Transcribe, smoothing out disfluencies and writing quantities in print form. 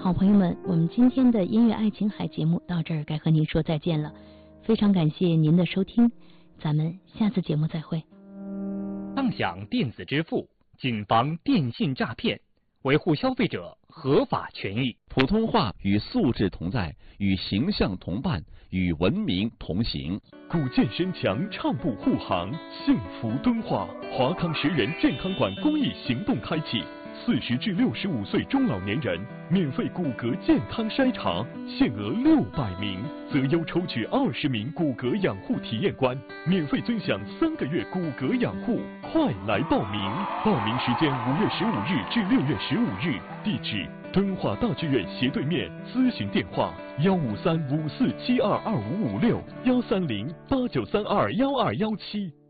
好朋友们，我们今天的音乐爱琴海节目到这儿该和您说再见了，非常感谢您的收听，咱们下次节目再会。 当想电子支付，谨防电信诈骗，维护消费者合法权益。 普通话与素质同在，与形象同伴，与文明同行。 古建身强，畅步护航，幸福敦化。华康10人健康馆公益行动开启，40至65岁中老年人免费骨骼健康筛查，限额600名，择优抽取20名骨骼养护体验官，免费尊享3个月骨骼养护。快来报名！报名时间5月15日至6月15日，地址敦化大剧院斜对面，咨询电话15354722556，13089321217。